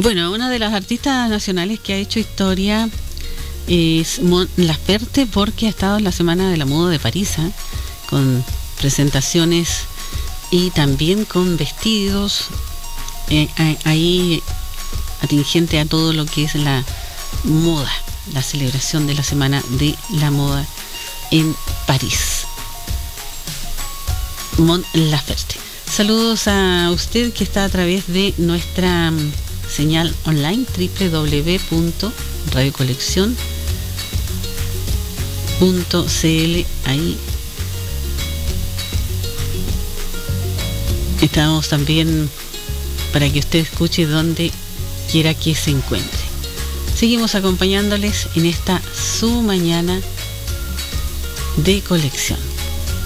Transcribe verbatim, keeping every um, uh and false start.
Bueno, una de las artistas nacionales que ha hecho historia es Mon Laferte, porque ha estado en la Semana de la Moda de París, ¿eh? Con presentaciones y también con vestidos eh, ahí atingente a todo lo que es la moda, la celebración de la Semana de la Moda en París. Mon Laferte. Saludos a usted que está a través de nuestra señal online doble u doble u doble u punto radio colección punto c l. Ahí estamos también para que usted escuche donde quiera que se encuentre. Seguimos acompañándoles en esta su mañana de colección.